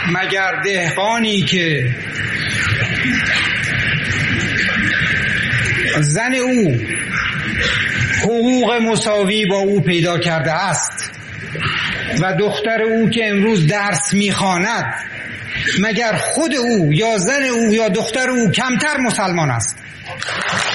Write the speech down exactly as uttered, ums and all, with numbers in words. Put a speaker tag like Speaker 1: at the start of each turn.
Speaker 1: مگر دهقانی که زن او حقوق مساوی با او پیدا کرده است و دختر او که امروز درس میخواند، مگر خود او یا زن او یا دختر او کمتر مسلمان است؟